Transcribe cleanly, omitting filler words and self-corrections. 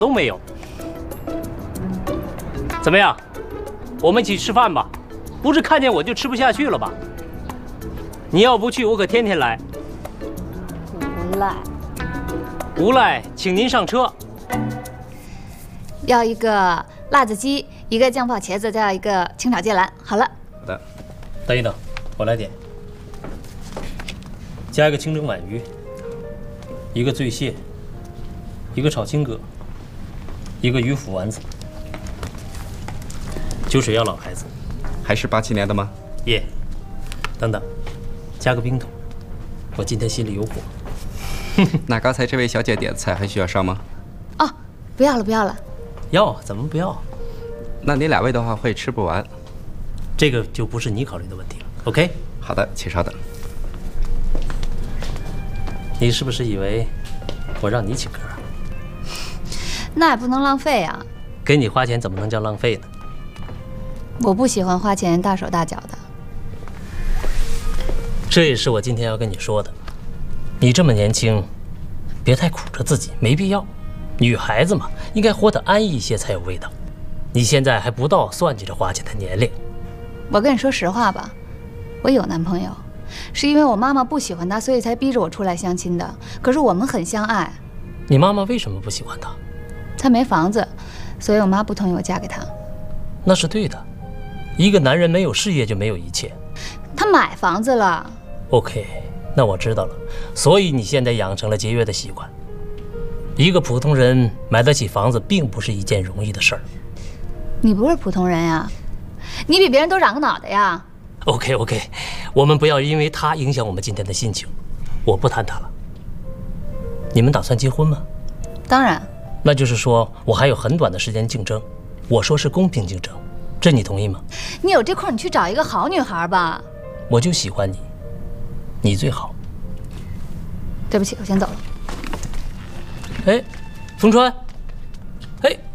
都没有。怎么样？我们一起吃饭吧？不是看见我就吃不下去了吧？你要不去，我可天天来。 无赖。 无赖，请您上车。 要一个辣子鸡，一个酱爆茄子，再要一个清炒芥蓝。好了。 好的。 等一等，我来点。加一个清蒸皖鱼，一个醉蟹，一个炒青蛤，一个鱼腐丸子。酒水要老孩子。 还是87年的吗？ 耶。等等，加个冰桶。我今天心里有火。 那刚才这位小姐点的菜还需要上吗？ 哦，不要了，不要了。 要，怎么不要？ 那你2位的话会吃不完。 这个就不是你考虑的问题了。OK？ 好的，请稍等。 你是不是以为我让你请客啊？ 那也不能浪费啊。 给你花钱怎么能叫浪费呢？ 我不喜欢花钱大手大脚的。 这也是我今天要跟你说的。你这么年轻，别太苦着自己，没必要。女孩子嘛，应该活得安逸一些才有味道。你现在还不到算计着花钱的年龄。 我跟你说实话吧，我有男朋友，是因为我妈妈不喜欢他，所以才逼着我出来相亲的。可是我们很相爱。 你妈妈为什么不喜欢他？ 他没房子，所以我妈不同意我嫁给他。 那是对的。一个男人没有事业就没有一切。 他买房子了。 OK， 那我知道了。所以你现在养成了节约的习惯。一个普通人买得起房子，并不是一件容易的事儿。 你不是普通人呀，你比别人都长个脑袋呀。 OK， 我们不要因为他影响我们今天的心情。我不谈他了。你们打算结婚吗？ 当然。 那就是说我还有很短的时间竞争。我说是公平竞争，这你同意吗？ 你有这空，你去找一个好女孩吧。 我就喜欢你，你最好。 对不起，我先走了。 哎，冯川，哎。